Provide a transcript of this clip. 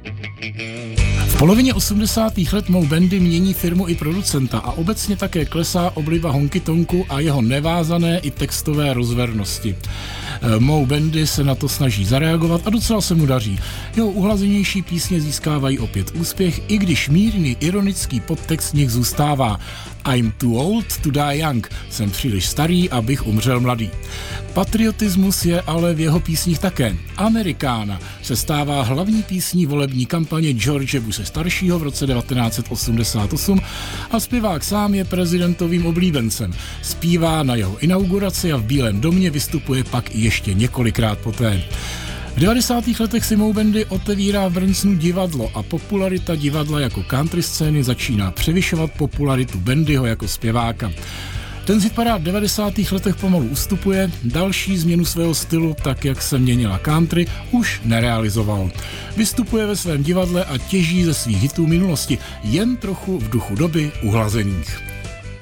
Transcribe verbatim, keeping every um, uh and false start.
V polovině osmdesátých let Moe Bandy mění firmu i producenta a obecně také klesá obliba honky tonku a jeho nevázané i textové rozvernosti. Moe Bandy se na to snaží zareagovat a docela se mu daří. Jeho uhlazenější písně získávají opět úspěch, i když mírný ironický podtext z nich zůstává. I'm too old to die young. Jsem příliš starý, abych umřel mladý. Patriotismus je ale v jeho písních také. Amerikána se stává hlavní písní volební kampaně George Bushe staršího v roce devatenáct set osmdesát osm a zpěvák sám je prezidentovým oblíbencem. Zpívá na jeho inauguraci a v Bílém domě vystupuje pak ještě několikrát poté. V devadesátých letech si Moe Bandy otevírá v Bransonu divadlo a popularita divadla jako country scény začíná převyšovat popularitu Bandyho jako zpěváka. Ten si v devadesátých letech pomalu ustupuje, další změnu svého stylu, tak jak se měnila country, už nerealizoval. Vystupuje ve svém divadle a těží ze svých hitů minulosti, jen trochu v duchu doby uhlazených.